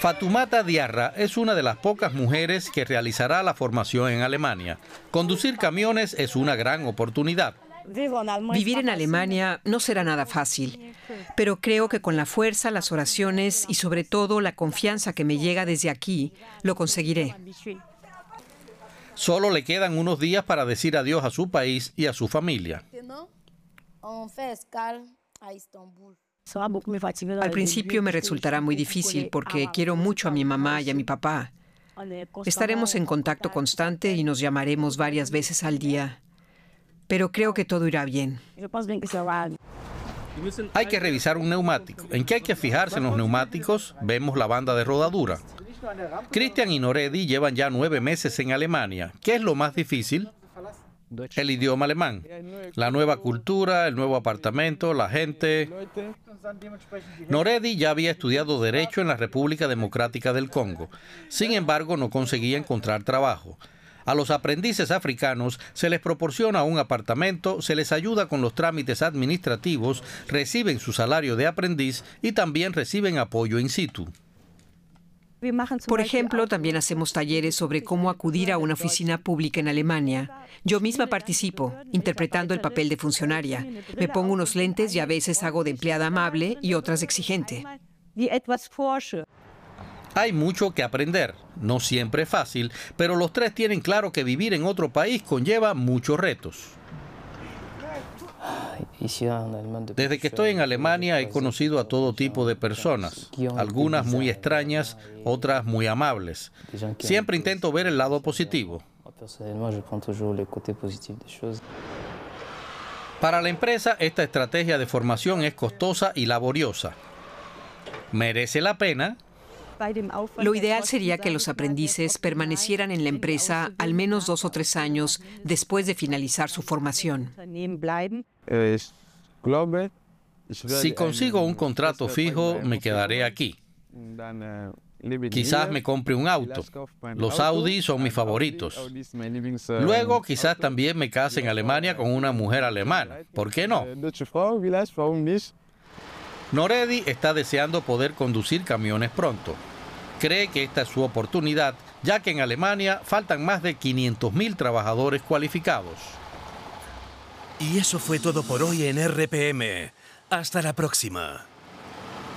Fatoumata Diarra es una de las pocas mujeres que realizará la formación en Alemania. Conducir camiones es una gran oportunidad. Vivir en Alemania no será nada fácil, pero creo que con la fuerza, las oraciones y sobre todo la confianza que me llega desde aquí, lo conseguiré. Solo le quedan unos días para decir adiós a su país y a su familia. Al principio me resultará muy difícil porque quiero mucho a mi mamá y a mi papá. Estaremos en contacto constante y nos llamaremos varias veces al día. Pero creo que todo irá bien. Hay que revisar un neumático. ¿En qué hay que fijarse en los neumáticos? Vemos la banda de rodadura. Cristian y Noredi llevan ya 9 meses en Alemania. ¿Qué es lo más difícil? El idioma alemán, la nueva cultura, el nuevo apartamento, la gente. Noredi ya había estudiado Derecho en la República Democrática del Congo. Sin embargo, no conseguía encontrar trabajo. A los aprendices africanos se les proporciona un apartamento, se les ayuda con los trámites administrativos, reciben su salario de aprendiz y también reciben apoyo in situ. Por ejemplo, también hacemos talleres sobre cómo acudir a una oficina pública en Alemania. Yo misma participo, interpretando el papel de funcionaria. Me pongo unos lentes y a veces hago de empleada amable y otras de exigente. Hay mucho que aprender, no siempre es fácil, pero los tres tienen claro que vivir en otro país conlleva muchos retos. Desde que estoy en Alemania he conocido a todo tipo de personas, algunas muy extrañas, otras muy amables. Siempre intento ver el lado positivo. Para la empresa, esta estrategia de formación es costosa y laboriosa. ¿Merece la pena? Lo ideal sería que los aprendices permanecieran en la empresa al menos 2 o 3 años después de finalizar su formación. Si consigo un contrato fijo, me quedaré aquí. Quizás me compre un auto. Los Audi son mis favoritos. Luego, quizás también me case en Alemania con una mujer alemana. ¿Por qué no? Noredi está deseando poder conducir camiones pronto. Cree que esta es su oportunidad, ya que en Alemania faltan más de 500.000 trabajadores cualificados. Y eso fue todo por hoy en RPM. Hasta la próxima.